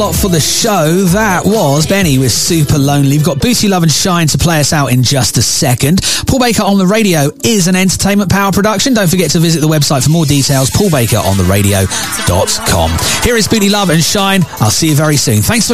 For the show, that was Benny with Super Lonely. We've got Booty Love and Shine to play us out in just a second. Paul Baker on the Radio is an Entertainment Power production. Don't forget to visit the website for more details, paulbakerontheradio.com. Here is Booty Love and Shine. I'll see you very soon. Thanks for